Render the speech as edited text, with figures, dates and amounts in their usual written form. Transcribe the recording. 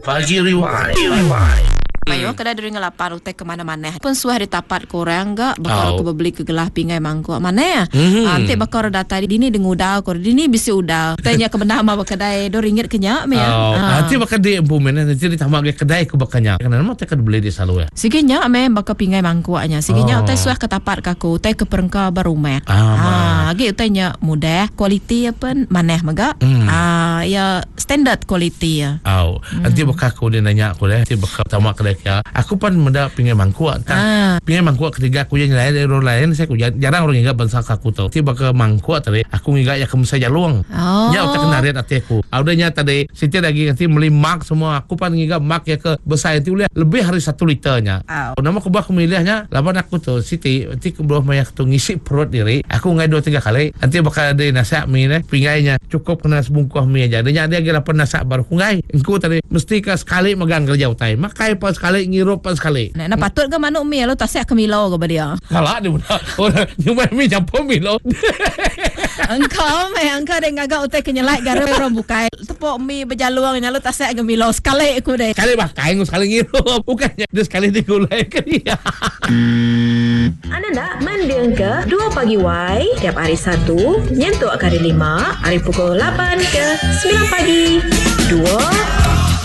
Pagi Rewind. Mayo kada dari ngelapan utai ke mana-mana. Pun suah di tapat korang enggak bakal ke beli ke gelah pingai mangkuk mana ya. Ante bakal data dini dengudau kor dini bisi udau. Tanya ke benda ma kedai RM2 kenyak me ya. Nanti bakal di empumen nanti ditambah ke kedai ke bakanya. Kenapa tak beli di salu ya? Siginya me bakal pingai mangkuknya. Siginya utai suah ke tapat kaku utai ke perengka barumek. Agi utainya mudah, quality apa maneh maga. Ya standard quality ya. Nanti bakal aku dia nanya aku deh. Nanti bakal tamak kedai ya. Aku pun mendak pingai mangkuk. Pingai mangkuk ketiga aku yang lain dari orang lain saya aku jarang orang ingat bangsa aku tahu. Tiba ke mangkuk tadi aku ingat ya ke saya luang. Ya utak kenarit hati aku. Audanya tadi Siti lagi nanti beli mak semua. Aku pun ingat mak ya ke besar itu lebih hari 1 liternya. Nama aku bakal milihnya. Lawan aku tuh Siti nanti ke bawah mayak tu ngisi perut diri. Aku ngai 2-3 kali. Nanti bakal ada nasi mie ni pingainya cukup kena sebungkus mie aja. Adanya dia kira nasi baru ngai. Engkau tadi mesti ke sekali megang kerja utai. Makai pas sekali ngirup pas sekali. Nah, patut ke manuk mie lo tasik ke milo ke dia. Kalah dia mudah. Orang nyumai mie campur milo. Engkau dia ngagak utai kenyelai gara orang bukai. Tepuk mie berjaluang nya lo tasik ke milo sekali aku deh. Sekali pakai sekali ngirup. Bukannya dia sekali digulai ke dia. Anda nak mendengar 2 Pagi Y tiap hari Sabtu nyentuh hari 5 hari pukul 8 ke 9 pagi. 2